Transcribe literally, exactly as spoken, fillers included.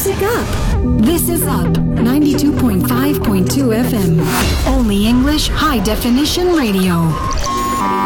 music up. This is Up, ninety-two point five point two F M. Only English high definition radio.